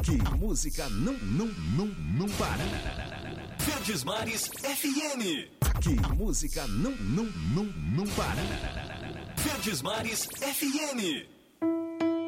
Aqui a música não para. Verdes Mares FM. Aqui a música não para. Verdes Mares FM.